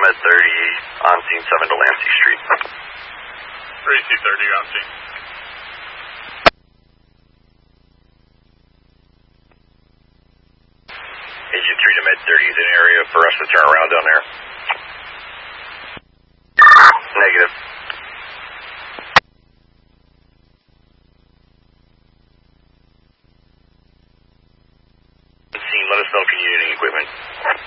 Med 30 on scene 7 to Lansing Street. 3230 on scene. Agent 3 to Med 30 is an area for us to turn around down there. Negative. Scene, let us know if you need any equipment.